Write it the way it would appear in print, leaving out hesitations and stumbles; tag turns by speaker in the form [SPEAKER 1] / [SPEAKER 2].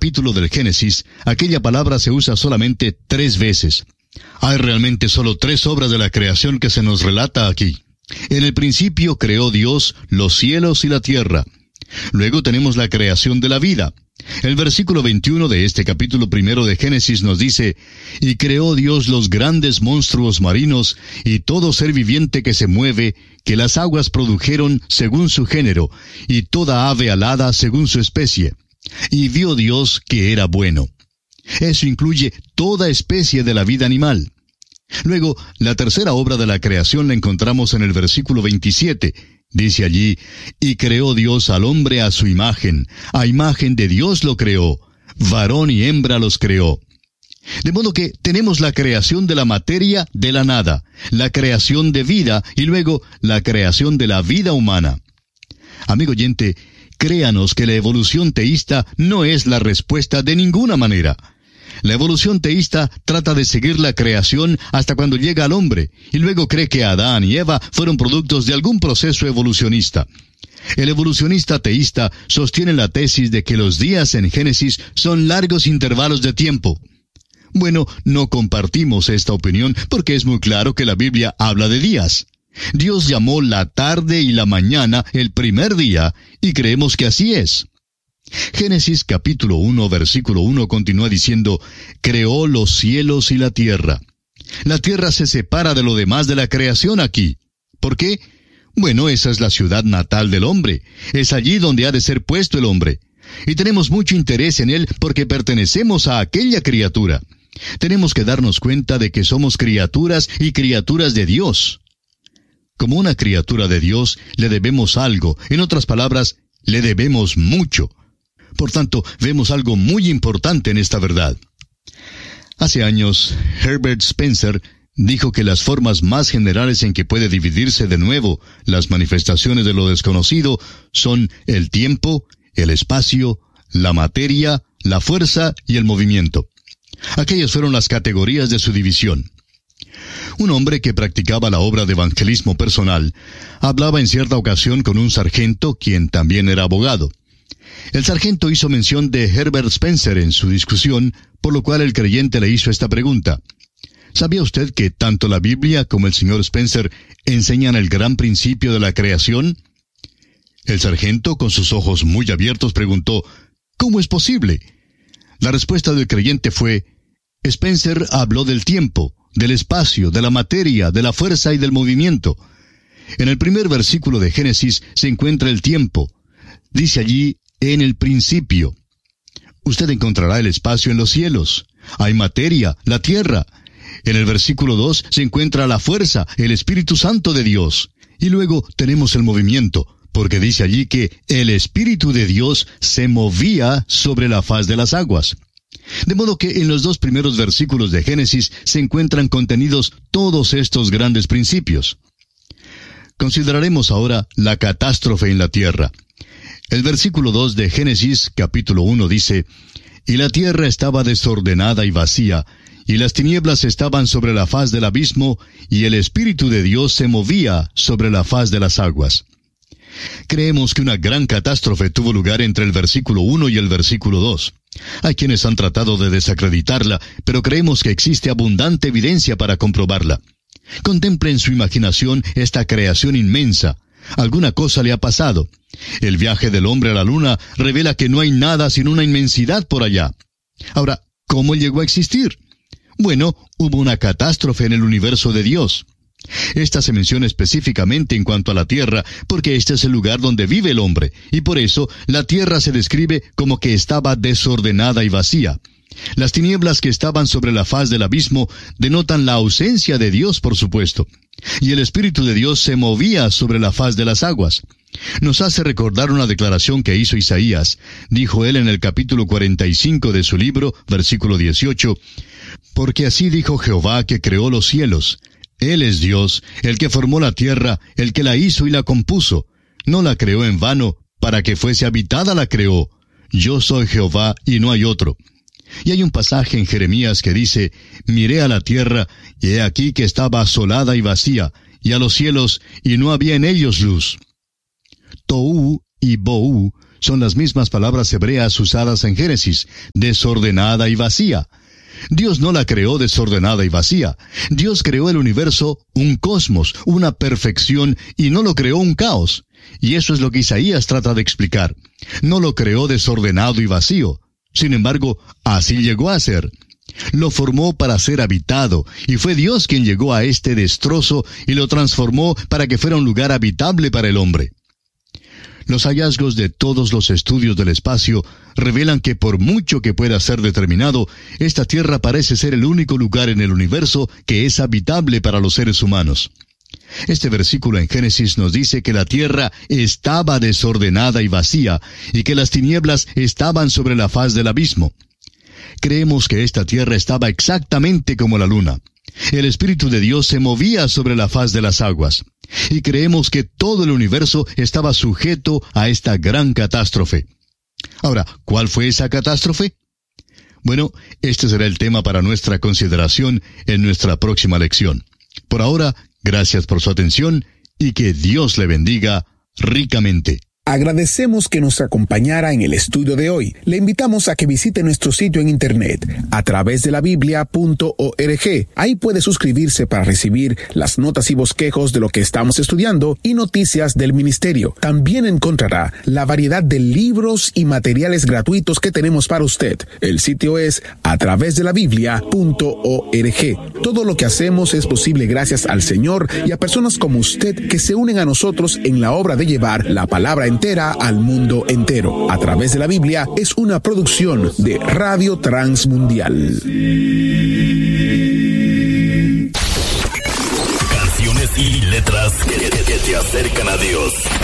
[SPEAKER 1] capítulo del Génesis, aquella palabra se usa solamente 3 veces. Hay realmente solo 3 obras de la creación que se nos relata aquí. En el principio creó Dios los cielos y la tierra. Luego tenemos la creación de la vida. El versículo 21 de este capítulo 1 de Génesis nos dice: «Y creó Dios los grandes monstruos marinos, y todo ser viviente que se mueve, que las aguas produjeron según su género, y toda ave alada según su especie. Y vio Dios que era bueno». Eso incluye toda especie de la vida animal. Luego, la tercera obra de la creación la encontramos en el versículo 27. Dice allí: «Y creó Dios al hombre a su imagen de Dios lo creó, varón y hembra los creó». De modo que tenemos la creación de la materia de la nada, la creación de vida y luego la creación de la vida humana. Amigo oyente, créanos que la evolución teísta no es la respuesta de ninguna manera. La evolución teísta trata de seguir la creación hasta cuando llega al hombre, y luego cree que Adán y Eva fueron productos de algún proceso evolucionista. El evolucionista teísta sostiene la tesis de que los días en Génesis son largos intervalos de tiempo. Bueno, no compartimos esta opinión porque es muy claro que la Biblia habla de días. Dios llamó la tarde y la mañana el primer día, y creemos que así es. Génesis capítulo 1, versículo 1 continúa diciendo: «Creó los cielos y la tierra». La tierra se separa de lo demás de la creación aquí. ¿Por qué? Bueno, esa es la ciudad natal del hombre. Es allí donde ha de ser puesto el hombre. Y tenemos mucho interés en él porque pertenecemos a aquella criatura. Tenemos que darnos cuenta de que somos criaturas y criaturas de Dios. Como una criatura de Dios, le debemos algo. En otras palabras, le debemos mucho. Por tanto, vemos algo muy importante en esta verdad. Hace años, Herbert Spencer dijo que las formas más generales en que puede dividirse de nuevo las manifestaciones de lo desconocido son el tiempo, el espacio, la materia, la fuerza y el movimiento. Aquellas fueron las categorías de su división. Un hombre que practicaba la obra de evangelismo personal hablaba en cierta ocasión con un sargento, quien también era abogado. El sargento hizo mención de Herbert Spencer en su discusión, por lo cual el creyente le hizo esta pregunta: ¿sabía usted que tanto la Biblia como el señor Spencer enseñan el gran principio de la creación? El sargento, con sus ojos muy abiertos, preguntó: ¿cómo es posible? La respuesta del creyente fue: Spencer habló del tiempo, del espacio, de la materia, de la fuerza y del movimiento. En el primer versículo de Génesis se encuentra el tiempo. Dice allí: en el principio. Usted encontrará el espacio en los cielos. Hay materia, la tierra. En el versículo 2 se encuentra la fuerza, el Espíritu Santo de Dios. Y luego tenemos el movimiento, porque dice allí que el Espíritu de Dios se movía sobre la faz de las aguas. De modo que en los 2 primeros versículos de Génesis se encuentran contenidos todos estos grandes principios. Consideraremos ahora la catástrofe en la tierra. El versículo 2 de Génesis, capítulo 1, dice: «Y la tierra estaba desordenada y vacía, y las tinieblas estaban sobre la faz del abismo, y el Espíritu de Dios se movía sobre la faz de las aguas». Creemos que una gran catástrofe tuvo lugar entre el versículo 1 y el versículo 2. Hay quienes han tratado de desacreditarla, pero creemos que existe abundante evidencia para comprobarla. Contemple en su imaginación esta creación inmensa. Alguna cosa le ha pasado. El viaje del hombre a la luna revela que no hay nada sino una inmensidad por allá. Ahora, ¿cómo llegó a existir? Bueno, hubo una catástrofe en el universo de Dios. Esta se menciona específicamente en cuanto a la tierra, porque este es el lugar donde vive el hombre, y por eso la tierra se describe como que estaba desordenada y vacía. Las tinieblas que estaban sobre la faz del abismo denotan la ausencia de Dios, por supuesto. Y el Espíritu de Dios se movía sobre la faz de las aguas. Nos hace recordar una declaración que hizo Isaías. Dijo él en el capítulo 45 de su libro, versículo 18, «Porque así dijo Jehová que creó los cielos. Él es Dios, el que formó la tierra, el que la hizo y la compuso. No la creó en vano, para que fuese habitada la creó. Yo soy Jehová y no hay otro». Y hay un pasaje en Jeremías que dice: «Miré a la tierra, y he aquí que estaba asolada y vacía, y a los cielos, y no había en ellos luz». Tohu y Bohu son las mismas palabras hebreas usadas en Génesis, desordenada y vacía. Dios no la creó desordenada y vacía. Dios creó el universo, un cosmos, una perfección, y no lo creó un caos. Y eso es lo que Isaías trata de explicar. No lo creó desordenado y vacío. Sin embargo, así llegó a ser. Lo formó para ser habitado, y fue Dios quien llegó a este destrozo y lo transformó para que fuera un lugar habitable para el hombre. Los hallazgos de todos los estudios del espacio revelan que por mucho que pueda ser determinado, esta Tierra parece ser el único lugar en el universo que es habitable para los seres humanos. Este versículo en Génesis nos dice que la tierra estaba desordenada y vacía, y que las tinieblas estaban sobre la faz del abismo. Creemos que esta tierra estaba exactamente como la luna. El Espíritu de Dios se movía sobre la faz de las aguas. Y creemos que todo el universo estaba sujeto a esta gran catástrofe. Ahora, ¿cuál fue esa catástrofe? Bueno, este será el tema para nuestra consideración en nuestra próxima lección. Por ahora, gracias por su atención y que Dios le bendiga ricamente.
[SPEAKER 2] Agradecemos que nos acompañara en el estudio de hoy. Le invitamos a que visite nuestro sitio en internet a través de la biblia.org. Ahí puede suscribirse para recibir las notas y bosquejos de lo que estamos estudiando y noticias del ministerio. También encontrará la variedad de libros y materiales gratuitos que tenemos para usted. El sitio es a través de la biblia.org. Todo lo que hacemos es posible gracias al Señor y a personas como usted que se unen a nosotros en la obra de llevar la palabra entera al mundo entero. A través de la Biblia es una producción de Radio Transmundial.
[SPEAKER 3] Canciones y letras que te acercan a Dios.